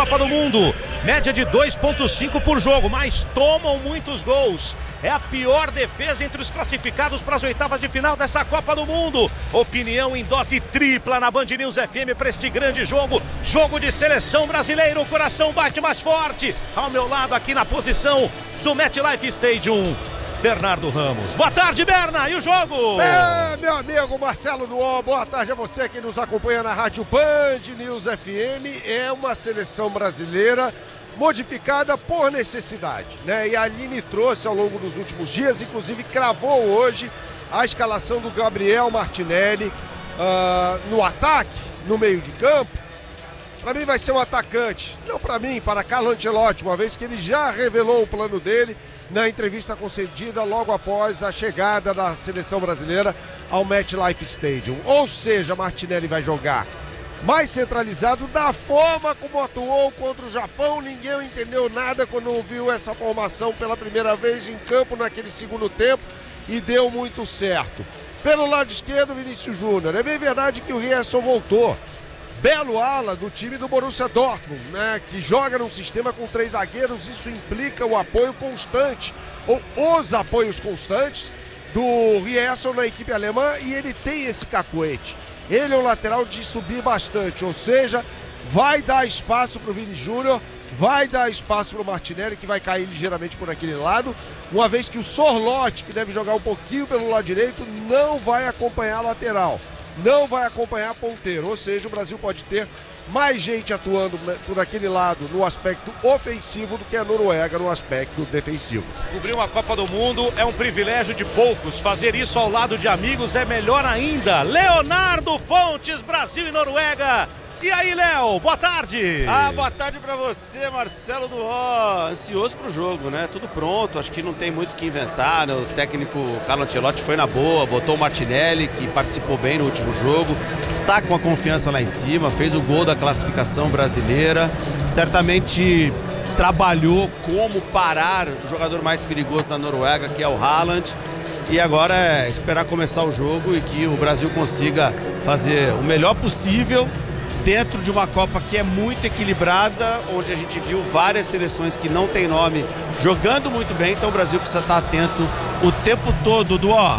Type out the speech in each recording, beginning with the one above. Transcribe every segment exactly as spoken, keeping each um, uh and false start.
Copa do Mundo. Média de dois ponto cinco por jogo, mas tomam muitos gols. É a pior defesa entre os classificados para as oitavas de final dessa Copa do Mundo. Opinião em dose tripla na Band News F M para este grande jogo. Jogo de seleção brasileira, o coração bate mais forte. Ao meu lado aqui na posição do MetLife Stadium, Bernardo Ramos. Boa tarde, Berna, e o jogo? É, meu amigo Marcelo Duó, boa tarde a você que nos acompanha na Rádio Band News F M. É uma seleção brasileira modificada por necessidade, né? E a Aline trouxe ao longo dos últimos dias, inclusive cravou hoje a escalação do Gabriel Martinelli uh, no ataque, no meio de campo. Para mim vai ser um atacante, não para mim, para Carlo Ancelotti, uma vez que ele já revelou o plano dele na entrevista concedida logo após a chegada da seleção brasileira ao MetLife Stadium. Ou seja, Martinelli vai jogar mais centralizado, da forma como atuou contra o Japão. Ninguém entendeu nada quando viu essa formação pela primeira vez em campo naquele segundo tempo e deu muito certo. Pelo lado esquerdo, Vinícius Júnior. É bem verdade que o Rierson voltou. Belo ala do time do Borussia Dortmund, né, que joga num sistema com três zagueiros. Isso implica o apoio constante, ou os apoios constantes do Rierson na equipe alemã, e ele tem esse cacuete. Ele é um lateral de subir bastante, ou seja, vai dar espaço para o Vini Júnior, vai dar espaço para o Martinelli, que vai cair ligeiramente por aquele lado, uma vez que o Sorloth, que deve jogar um pouquinho pelo lado direito, não vai acompanhar a lateral, não vai acompanhar a ponteiro, ou seja, o Brasil pode ter mais gente atuando por aquele lado no aspecto ofensivo do que a Noruega no aspecto defensivo. Cobrir uma Copa do Mundo é um privilégio de poucos. Fazer isso ao lado de amigos é melhor ainda. Leonardo Fontes, Brasil e Noruega. E aí, Léo, boa tarde. Ah, boa tarde pra você, Marcelo Duó. Ansioso pro jogo, né? Tudo pronto, acho que não tem muito o que inventar, né? O técnico Carlo Ancelotti foi na boa, botou o Martinelli, que participou bem no último jogo, está com a confiança lá em cima, fez o gol da classificação brasileira, certamente trabalhou como parar o jogador mais perigoso da Noruega, que é o Haaland. E agora é esperar começar o jogo e que o Brasil consiga fazer o melhor possível dentro de uma Copa que é muito equilibrada, onde a gente viu várias seleções que não tem nome jogando muito bem, então o Brasil precisa estar atento o tempo todo, Duó.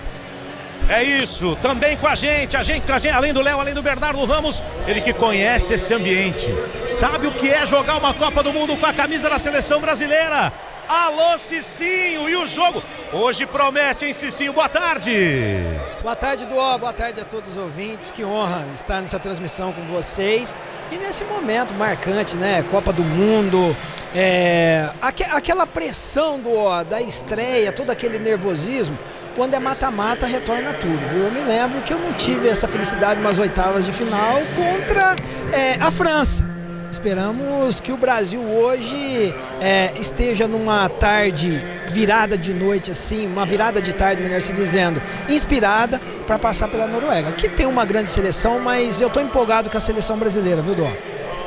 É isso, também com a gente, a gente, a gente além do Léo, além do Bernardo Ramos, ele que conhece esse ambiente, sabe o que é jogar uma Copa do Mundo com a camisa da seleção brasileira. Alô, Cicinho, e o jogo hoje promete, hein, Cicinho? Boa tarde. Boa tarde, Duó, boa tarde a todos os ouvintes, que honra estar nessa transmissão com vocês e nesse momento marcante, né, Copa do Mundo, é, aqu aquela pressão, Duó, da estreia, todo aquele nervosismo. Quando é mata-mata, retorna tudo, viu? Eu me lembro que eu não tive essa felicidade nas oitavas de final contra é, a França. Esperamos que o Brasil hoje é, esteja numa tarde, virada de noite assim, uma virada de tarde, melhor se dizendo, inspirada para passar pela Noruega, que tem uma grande seleção, mas eu estou empolgado com a seleção brasileira, viu, Dó?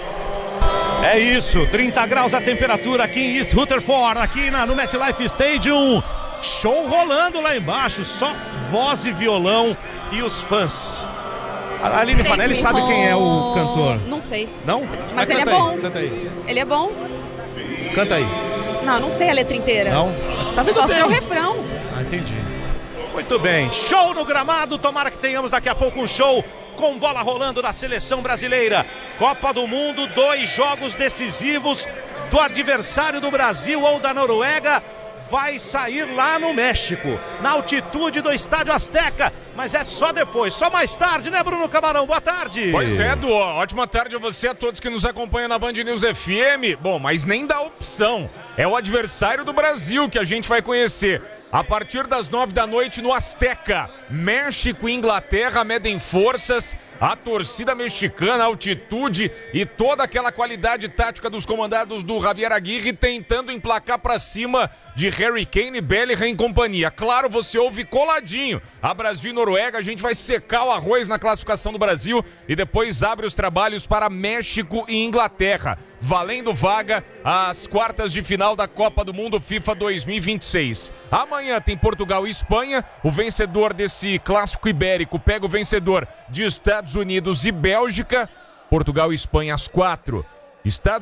É isso, trinta graus a temperatura aqui em East Rutherford, aqui na, no MetLife Stadium. Show rolando lá embaixo, só voz e violão e os fãs. A Aline Fanelli sabe quem é o cantor? Não sei. Não? Mas ele é aí, bom. Canta aí. Ele é bom? Canta aí. Não, não sei a letra inteira. Não? Você tá vendo Só bem. sei o refrão. Ah, entendi. Muito bem. Show no gramado. Tomara que tenhamos daqui a pouco um show com bola rolando da seleção brasileira. Copa do Mundo, dois jogos decisivos do adversário do Brasil ou da Noruega. Vai sair lá no México, na altitude do Estádio Azteca, mas é só depois, só mais tarde, né, Bruno Camarão? Boa tarde. Pois é, Duó, ótima tarde a você, a todos que nos acompanham na Band News F M. Bom, mas nem dá opção, é o adversário do Brasil que a gente vai conhecer. A partir das nove da noite no Azteca, México e Inglaterra medem forças, a torcida mexicana, a altitude e toda aquela qualidade tática dos comandados do Javier Aguirre tentando emplacar para cima de Harry Kane, Bellingham e companhia. Claro, você ouve coladinho a Brasil e Noruega, a gente vai secar o arroz na classificação do Brasil e depois abre os trabalhos para México e Inglaterra, valendo vaga às quartas de final da Copa do Mundo FIFA dois mil e vinte e seis. Amanhã tem Portugal e Espanha, o vencedor desse clássico ibérico pega o vencedor de Estados Unidos e Bélgica. Portugal e Espanha às quatro. Estados